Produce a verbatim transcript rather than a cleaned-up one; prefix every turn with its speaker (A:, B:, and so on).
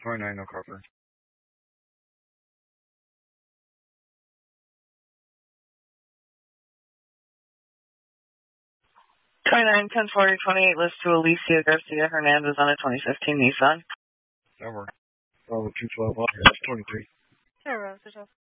A: twenty-nine, no cover.
B: twenty-nine, ten forty, twenty-eight, list to Alicia Garcia Hernandez on a twenty fifteen Nissan.
A: Over. Oh, two twelve, twenty-three.
C: Zero,